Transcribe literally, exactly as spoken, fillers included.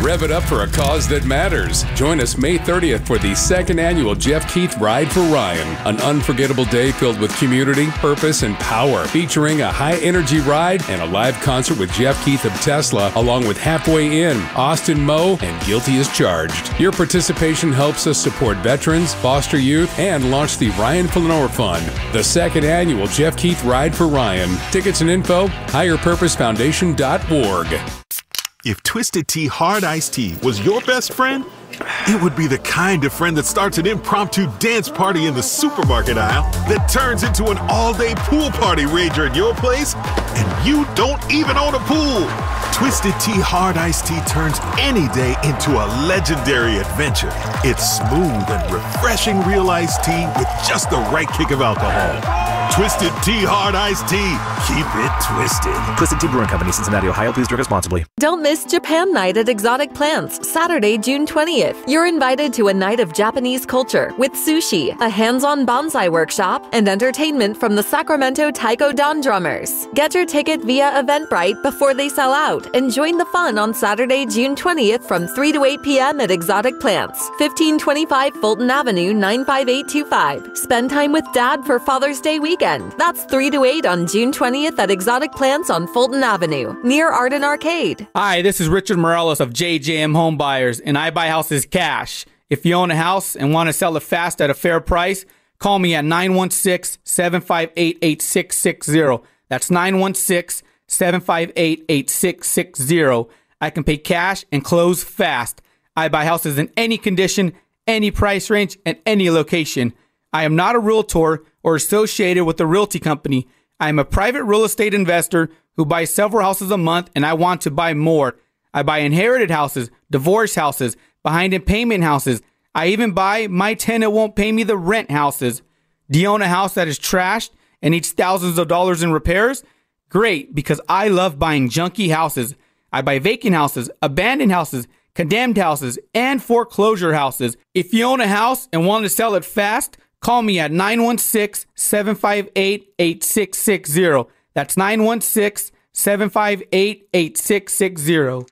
Rev it up for a cause that matters. Join us May thirtieth for the second annual Jeff Keith Ride for Ryan, an unforgettable day filled with community, purpose, and power, featuring a high-energy ride and a live concert with Jeff Keith of Tesla, along with Halfway In, Austin Moe, and Guilty as Charged. Your participation helps us support veterans, foster youth, and launch the Ryan Flanor Fund, the second annual Jeff Keith Ride for Ryan. Tickets and info, higher purpose foundation dot org. If Twisted Tea Hard Iced Tea was your best friend, it would be the kind of friend that starts an impromptu dance party in the supermarket aisle that turns into an all-day pool party rager at your place, and you don't even own a pool. Twisted Tea Hard Iced Tea turns any day into a legendary adventure. It's smooth and refreshing real iced tea with just the right kick of alcohol. Twisted Tea Hard Iced Tea. Keep it twisted. Twisted Tea Brewing Company, Cincinnati, Ohio. Please drink responsibly. Don't miss Japan Night at Exotic Plants, Saturday, June twentieth. You're invited to a night of Japanese culture with sushi, a hands-on bonsai workshop, and entertainment from the Sacramento Taiko Dan drummers. Get your ticket via Eventbrite before they sell out and join the fun on Saturday, June twentieth from three to eight p.m. at Exotic Plants, fifteen twenty-five Fulton Avenue, nine five eight two five. Spend time with Dad for Father's Day weekend. That's three to eight on June twentieth at Exotic Plants on Fulton Avenue, near Arden Arcade. Hi, this is Richard Morales of J J M Home Buyers, and I buy houses cash. If you own a house and want to sell it fast at a fair price, call me at nine one six, seven five eight, eight six six zero. That's nine one six, seven five eight, eight six six zero. I can pay cash and close fast. I buy houses in any condition, any price range, and any location. I am not a realtor or associated with a realty company. I am a private real estate investor who buys several houses a month, and I want to buy more. I buy inherited houses, divorce houses, behind in payment houses. I even buy my tenant won't pay me the rent houses. Do you own a house that is trashed and needs thousands of dollars in repairs? Great, because I love buying junky houses. I buy vacant houses, abandoned houses, condemned houses, and foreclosure houses. If you own a house and want to sell it fast, call me at nine one six, seven five eight, eight six six zero. That's nine one six, seven five eight, eight six six zero.